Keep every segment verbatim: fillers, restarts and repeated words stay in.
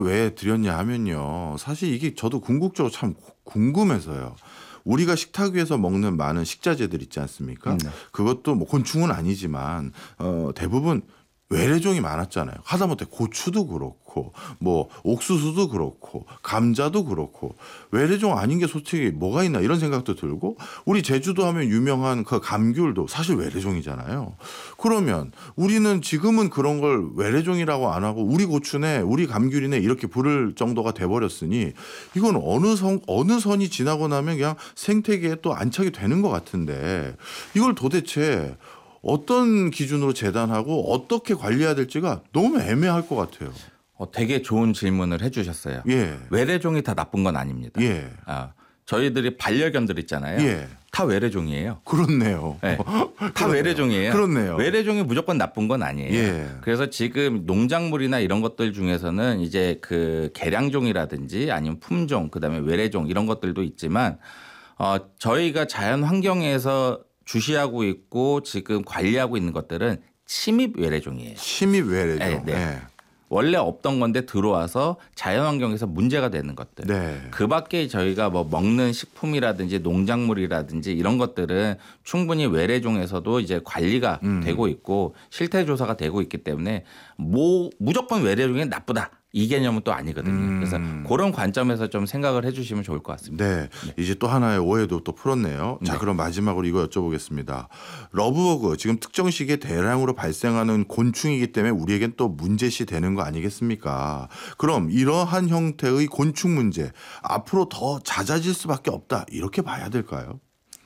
왜 드렸냐 하면요. 사실 이게 저도 궁극적으로 참 궁금해서요. 우리가 식탁 위에서 먹는 많은 식자재들 있지 않습니까? 네. 그것도 뭐 곤충은 아니지만 어, 대부분 외래종이 많았잖아요. 하다못해 고추도 그렇고 뭐 옥수수도 그렇고 감자도 그렇고 외래종 아닌 게 솔직히 뭐가 있나 이런 생각도 들고 우리 제주도 하면 유명한 그 감귤도 사실 외래종이잖아요. 그러면 우리는 지금은 그런 걸 외래종이라고 안 하고 우리 고추네 우리 감귤이네 이렇게 부를 정도가 돼버렸으니 이건 어느 선 어느 선이 지나고 나면 그냥 생태계에 또 안착이 되는 것 같은데 이걸 도대체 어떤 기준으로 재단하고 어떻게 관리해야 될지가 너무 애매할 것 같아요. 어, 되게 좋은 질문을 해주셨어요. 예. 외래종이 다 나쁜 건 아닙니다. 예. 아, 저희들이 반려견들 있잖아요. 예. 다 외래종이에요. 그렇네요. 네. 다 외래종이에요. 그렇네요. 외래종이 무조건 나쁜 건 아니에요. 예. 그래서 지금 농작물이나 이런 것들 중에서는 이제 그 개량종이라든지 아니면 품종, 그다음에 외래종 이런 것들도 있지만 어, 저희가 자연 환경에서 주시하고 있고 지금 관리하고 있는 것들은 침입 외래종이에요. 침입 외래종. 네, 네. 예. 원래 없던 건데 들어와서 자연환경에서 문제가 되는 것들. 네. 그 밖에 저희가 뭐 먹는 식품이라든지 농작물이라든지 이런 것들은 충분히 외래종에서도 이제 관리가 음. 되고 있고 실태 조사가 되고 있기 때문에 뭐 무조건 외래종이 나쁘다. 이 개념은 또 아니거든요. 음. 그래서 그런 관점에서 좀 생각을 해 주시면 좋을 것 같습니다. 네. 이제 또 하나의 오해도 또 풀었네요. 자, 네. 그럼 마지막으로 이거 여쭤보겠습니다. 러브버그 지금 특정 시기에 대량으로 발생하는 곤충이기 때문에 우리에겐 또 문제시 되는 거 아니겠습니까? 그럼 이러한 형태의 곤충 문제 앞으로 더 잦아질 수밖에 없다. 이렇게 봐야 될까요?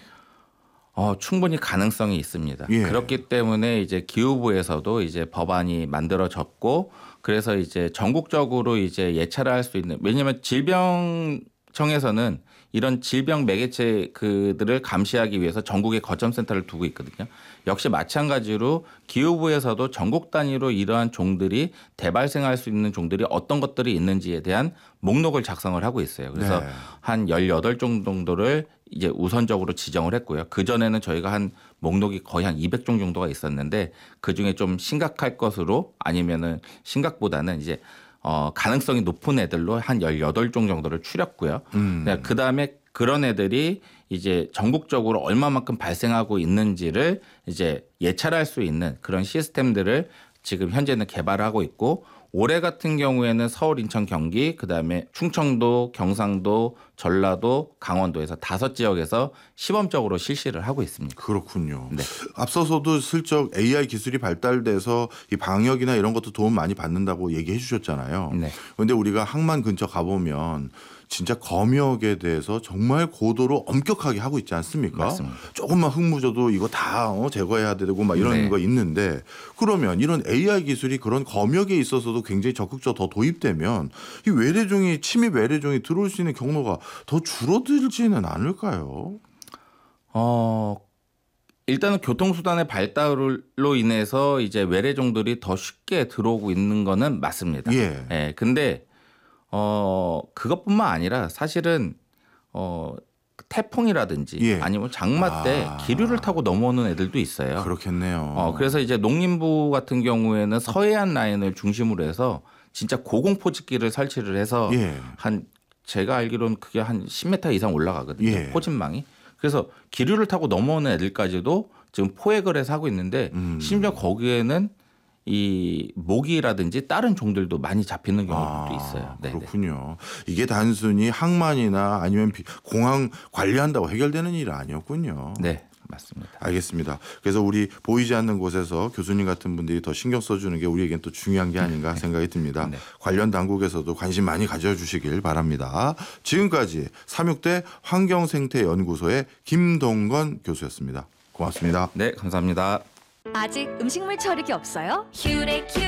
어, 충분히 가능성이 있습니다. 예. 그렇기 때문에 이제 기후부에서도 이제 법안이 만들어졌고 그래서 이제 전국적으로 이제 예찰을 할 수 있는 왜냐하면 질병청에서는 이런 질병 매개체 그들을 감시하기 위해서 전국에 거점센터를 두고 있거든요. 역시 마찬가지로 기후부에서도 전국 단위로 이러한 종들이 대발생할 수 있는 종들이 어떤 것들이 있는지에 대한 목록을 작성을 하고 있어요. 그래서 네. 한 열여덟 종 정도를 이제 우선적으로 지정을 했고요. 그전에는 저희가 한 목록이 거의 한 이백 종 정도가 있었는데 그중에 좀 심각할 것으로 아니면은 심각보다는 이제 어, 가능성이 높은 애들로 한 열여덟 종 정도를 추렸고요. 음. 그 다음에 그런 애들이 이제 전국적으로 얼마만큼 발생하고 있는지를 이제 예찰할 수 있는 그런 시스템들을 지금 현재는 개발하고 있고 올해 같은 경우에는 서울, 인천, 경기, 그다음에 충청도, 경상도, 전라도, 강원도에서 다섯 지역에서 시범적으로 실시를 하고 있습니다. 그렇군요. 네. 앞서서도 슬쩍 에이아이 기술이 발달돼서 이 방역이나 이런 것도 도움 많이 받는다고 얘기해 주셨잖아요. 네. 그런데 우리가 항만 근처 가보면 진짜 검역에 대해서 정말 고도로 엄격하게 하고 있지 않습니까? 맞습니다. 조금만 흙 묻어도 이거 다 어, 제거해야 되고 막 이런 네. 거 있는데 그러면 이런 에이아이 기술이 그런 검역에 있어서도 굉장히 적극적으로 더 도입되면 이 외래종이 침입 외래종이 들어올 수 있는 경로가 더 줄어들지는 않을까요? 어, 일단은 교통수단의 발달로 인해서 이제 외래종들이 더 쉽게 들어오고 있는 거는 맞습니다. 예. 예, 근데 어, 그것뿐만 아니라 사실은 어, 태풍이라든지 예. 아니면 장마 때 아. 기류를 타고 넘어오는 애들도 있어요. 그렇겠네요. 어, 그래서 이제 농림부 같은 경우에는 서해안 라인을 중심으로 해서 진짜 고공포집기를 설치를 해서 예. 한 제가 알기로는 그게 한 십 미터 이상 올라가거든요. 예. 포진망이. 그래서 기류를 타고 넘어오는 애들까지도 지금 포획을 해서 하고 있는데 음. 심지어 거기에는 이 모기라든지 다른 종들도 많이 잡히는 경우도 아, 있어요. 네네. 그렇군요. 이게 단순히 항만이나 아니면 비- 공항 관리한다고 해결되는 일이 아니었군요. 네, 맞습니다. 알겠습니다. 그래서 우리 보이지 않는 곳에서 교수님 같은 분들이 더 신경 써주는 게 우리에겐 또 중요한 게 아닌가 생각이 듭니다. 네. 관련 당국에서도 관심 많이 가져주시길 바랍니다. 지금까지 삼육대 환경생태연구소의 김동건 교수였습니다. 고맙습니다. 네, 감사합니다. 아직 음식물 처리기 없어요? 큐레큐